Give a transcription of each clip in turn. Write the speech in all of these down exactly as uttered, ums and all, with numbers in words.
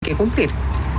que cumplir.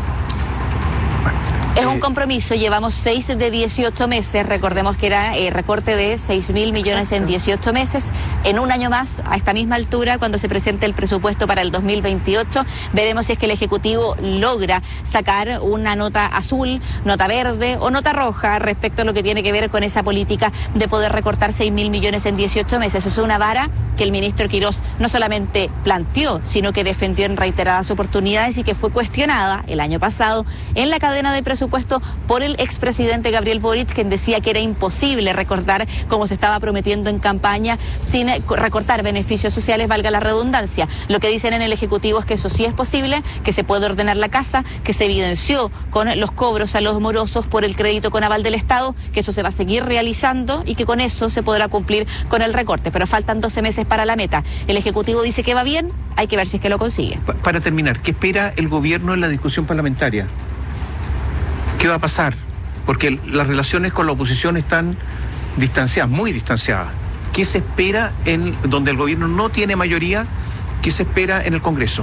Es un compromiso, llevamos seis de dieciocho meses, recordemos que era eh, recorte de seis mil millones Exacto. en dieciocho meses. En un año más, a esta misma altura, cuando se presente el presupuesto para el dos mil veintiocho, veremos si es que el Ejecutivo logra sacar una nota azul, nota verde o nota roja respecto a lo que tiene que ver con esa política de poder recortar seis mil millones en dieciocho meses. Es una vara que el ministro Quirós no solamente planteó, sino que defendió en reiteradas oportunidades y que fue cuestionada el año pasado en la cadena de presupuesto por el expresidente Gabriel Boric, quien decía que era imposible recortar como se estaba prometiendo en campaña sin recortar beneficios sociales, valga la redundancia. Lo que dicen en el Ejecutivo es que eso sí es posible, que se puede ordenar la casa, que se evidenció con los cobros a los morosos por el crédito con aval del Estado, que eso se va a seguir realizando y que con eso se podrá cumplir con el recorte. Pero faltan doce meses para la meta. El Ejecutivo dice que va bien, hay que ver si es que lo consigue. Para terminar, ¿qué espera el gobierno en la discusión parlamentaria? ¿Qué va a pasar? Porque las relaciones con la oposición están distanciadas, muy distanciadas. ¿Qué se espera en donde el gobierno no tiene mayoría? ¿Qué se espera en el Congreso?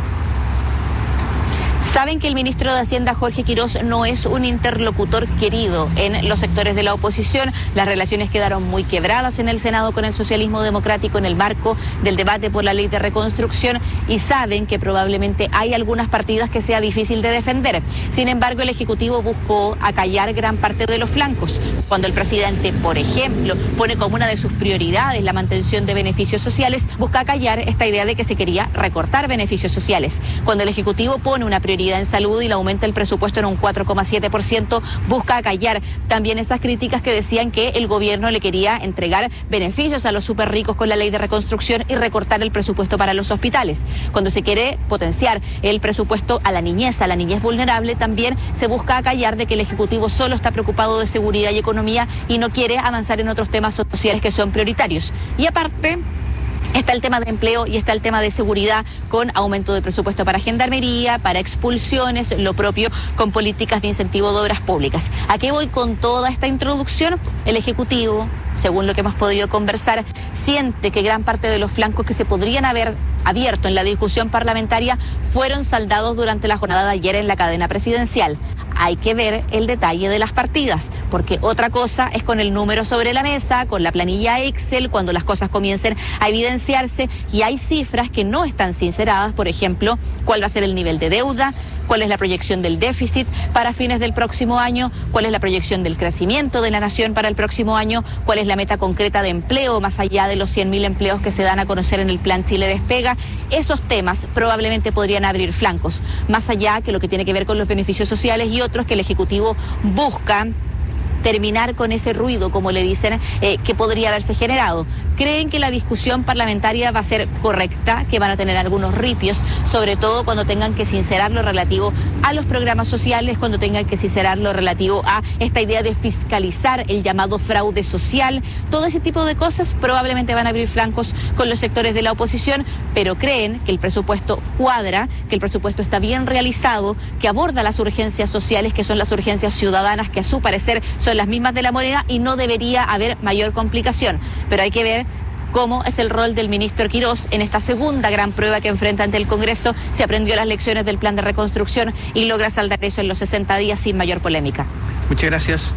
Saben que el ministro de Hacienda, Jorge Quirós, no es un interlocutor querido en los sectores de la oposición. Las relaciones quedaron muy quebradas en el Senado con el socialismo democrático en el marco del debate por la ley de reconstrucción y saben que probablemente hay algunas partidas que sea difícil de defender. Sin embargo, el Ejecutivo buscó acallar gran parte de los flancos. Cuando el presidente, por ejemplo, pone como una de sus prioridades la mantención de beneficios sociales, busca acallar esta idea de que se quería recortar beneficios sociales. Cuando el Ejecutivo pone una prioridad en salud y le aumenta el presupuesto en un cuatro coma siete por ciento, busca acallar también esas críticas que decían que el gobierno le quería entregar beneficios a los súper ricos con la ley de reconstrucción y recortar el presupuesto para los hospitales. Cuando se quiere potenciar el presupuesto a la niñez, a la niñez vulnerable, también se busca acallar de que el Ejecutivo solo está preocupado de seguridad y economía y no quiere avanzar en otros temas sociales que son prioritarios. Y aparte, está el tema de empleo y está el tema de seguridad con aumento de presupuesto para gendarmería, para expulsiones, lo propio con políticas de incentivo de obras públicas. ¿A qué voy con toda esta introducción? El Ejecutivo, según lo que hemos podido conversar, siente que gran parte de los flancos que se podrían haber abierto en la discusión parlamentaria fueron saldados durante la jornada de ayer en la cadena presidencial. Hay que ver el detalle de las partidas, porque otra cosa es con el número sobre la mesa, con la planilla Excel, cuando las cosas comiencen a evidenciarse y hay cifras que no están sinceradas, por ejemplo, cuál va a ser el nivel de deuda, cuál es la proyección del déficit para fines del próximo año, cuál es la proyección del crecimiento de la nación para el próximo año, cuál es la meta concreta de empleo más allá de los cien mil empleos que se dan a conocer en el Plan Chile Despega. Esos temas probablemente podrían abrir flancos, más allá que lo que tiene que ver con los beneficios sociales y otros que el Ejecutivo busca terminar con ese ruido, como le dicen, eh, que podría haberse generado. ¿Creen que la discusión parlamentaria va a ser correcta, que van a tener algunos ripios, sobre todo cuando tengan que sincerar lo relativo a los programas sociales, cuando tengan que sincerar lo relativo a esta idea de fiscalizar el llamado fraude social? Todo ese tipo de cosas probablemente van a abrir flancos con los sectores de la oposición, pero creen que el presupuesto cuadra, que el presupuesto está bien realizado, que aborda las urgencias sociales, que son las urgencias ciudadanas, que a su parecer son las mismas de la moneda y no debería haber mayor complicación. Pero hay que ver cómo es el rol del ministro Quirós en esta segunda gran prueba que enfrenta ante el Congreso. Se aprendió las lecciones del plan de reconstrucción y logra saldar eso en los sesenta días sin mayor polémica. Muchas gracias.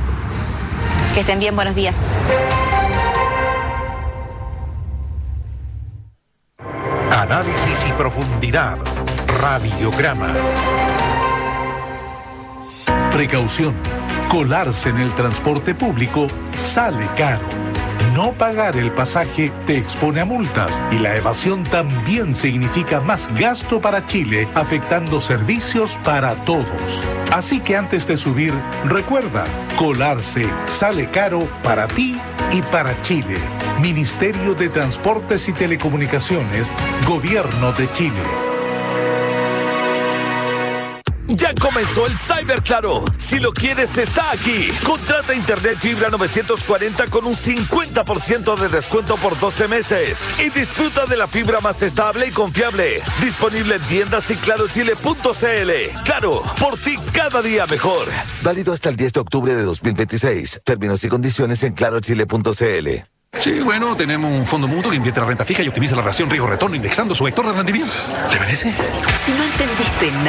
Que estén bien, buenos días. Análisis y profundidad. Radiograma. Precaución. Colarse en el transporte público sale caro. No pagar el pasaje te expone a multas y la evasión también significa más gasto para Chile, afectando servicios para todos. Así que antes de subir, recuerda, colarse sale caro para ti y para Chile. Ministerio de Transportes y Telecomunicaciones, Gobierno de Chile. Ya comenzó el Cyber Claro. Si lo quieres, está aquí. Contrata internet fibra novecientos cuarenta con un cincuenta por ciento de descuento por doce meses. Y disfruta de la fibra más estable y confiable. Disponible en tiendas y claro chile punto c l. Claro, por ti cada día mejor. Válido hasta el diez de octubre de dos mil veintiséis. Términos y condiciones en claro chile punto c l. Sí, bueno, tenemos un fondo mutuo que invierte la renta fija y optimiza la relación riesgo-retorno indexando su vector de rendimiento. ¿Le parece? Si no entendiste nada.